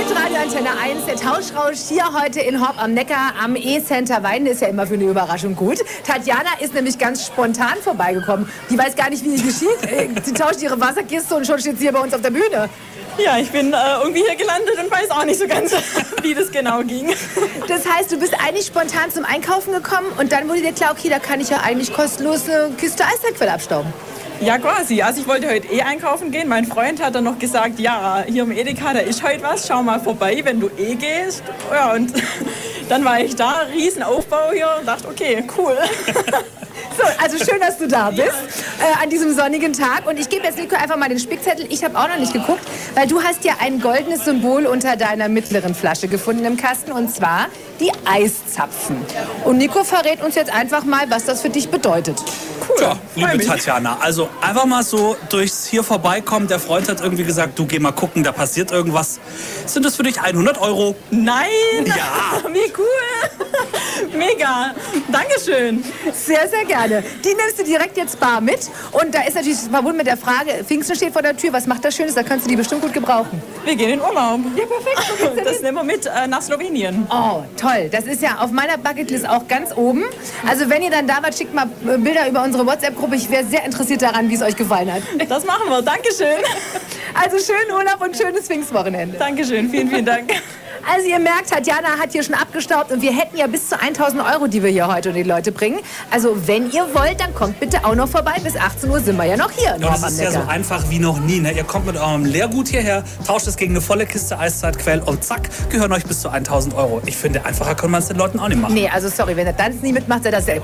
Hitradio Antenne 1, der Tauschrausch hier heute in Horb am Neckar am E-Center Weiden ist ja immer für eine Überraschung gut. Tatjana ist nämlich ganz spontan vorbeigekommen. Die weiß gar nicht, wie es geschieht. Sie tauscht ihre Wasserkiste und schon steht sie hier bei uns auf der Bühne. Ja, ich bin irgendwie hier gelandet und weiß auch nicht so ganz, wie das genau ging. Das heißt, du bist eigentlich spontan zum Einkaufen gekommen und dann wurde dir klar, okay, da kann ich ja eigentlich kostenlos eine Kiste Eiszeitquelle abstauben. Ja, quasi. Also ich wollte heute einkaufen gehen. Mein Freund hat dann noch gesagt, ja, hier im Edeka, da ist heute was. Schau mal vorbei, wenn du gehst. Ja, und dann war ich da, Riesenaufbau hier und dachte, okay, cool. So, also schön, dass du da bist an diesem sonnigen Tag. Und ich gebe jetzt Nico einfach mal den Spickzettel. Ich habe auch noch nicht geguckt, weil du hast ja ein goldenes Symbol unter deiner mittleren Flasche gefunden im Kasten. Und zwar die Eiszapfen. Und Nico verrät uns jetzt einfach mal, was das für dich bedeutet. Cool. Ja, liebe Tatjana, also einfach mal so durchs hier vorbeikommen. Der Freund hat irgendwie gesagt, du geh mal gucken, da passiert irgendwas. Sind das für dich 100 €? Nein! Ja! Wie cool! Mega! Dankeschön! Sehr, sehr gerne. Die nimmst du direkt jetzt bar mit. Und da ist natürlich verbunden mit der Frage, Pfingsten steht vor der Tür, was macht das Schönes? Da kannst du die bestimmt gut gebrauchen. Wir gehen in Urlaub. Ja, perfekt. Wo geht's denn Das hin? nehmen wir mit nach Slowenien. Oh, toll. Das ist ja auf meiner Bucketlist auch ganz oben. Also wenn ihr dann da wart, schickt mal Bilder über unsere WhatsApp-Gruppe. Ich wäre sehr interessiert daran, wie es euch gefallen hat. Das machen wir. Dankeschön. Also schönen Urlaub und schönes Pfingstwochenende. Dankeschön. Vielen, vielen Dank. Also ihr merkt, Tatjana hat hier schon abgestaubt und wir hätten ja bis zu 1.000 €, die wir hier heute und die Leute bringen. Also wenn ihr wollt, dann kommt bitte auch noch vorbei. Bis 18 Uhr sind wir ja noch hier. Ja, das ist ja so einfach wie noch nie. Ne? Ihr kommt mit eurem Leergut hierher, tauscht es gegen eine volle Kiste Eiszeitquell und zack, gehören euch bis zu 1.000 €. Ich finde, einfacher kann man es den Leuten auch nicht machen. Nee, also sorry, wenn der Tanz nie mitmacht, der das selber.